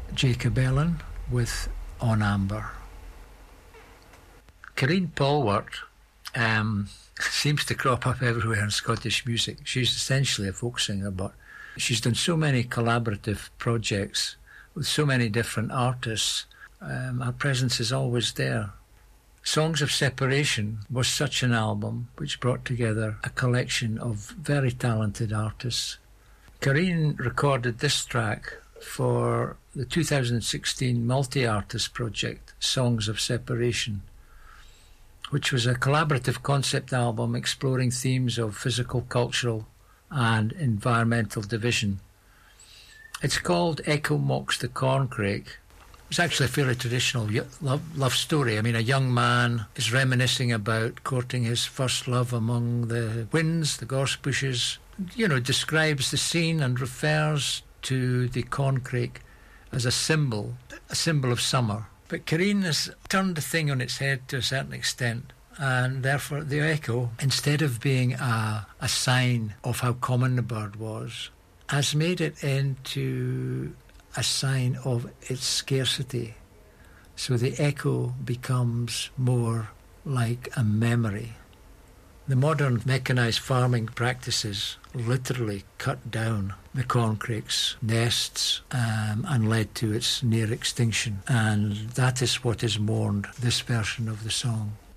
Jacob Ellen with On Amber. Karine Polwart seems to crop up everywhere in Scottish music. She's essentially a folk singer, but she's done so many collaborative projects with so many different artists. Her presence is always there. Songs of Separation was such an album which brought together a collection of very talented artists. Karine recorded this track for the 2016 multi-artist project, Songs of Separation, which was a collaborative concept album exploring themes of physical, cultural and environmental division. It's called Echo Mocks the Corncrake. It's actually a fairly traditional love story. I mean, a young man is reminiscing about courting his first love among the winds, the gorse bushes. Describes the scene and refers to the corncrake as a symbol of summer. But Karine has turned the thing on its head to a certain extent, and therefore the echo, instead of being a sign of how common the bird was, has made it into a sign of its scarcity. So the echo becomes more like a memory. The modern mechanised farming practices literally cut down the corncrake's nests and led to its near extinction. And that is what is mourned, this version of the song.